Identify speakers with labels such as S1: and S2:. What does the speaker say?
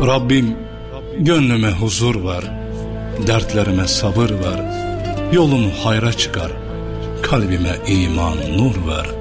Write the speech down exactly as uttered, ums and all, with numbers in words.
S1: Rabbim gönlüme huzur ver, dertlerime sabır ver, yolumu hayra çıkar, kalbime iman nur ver.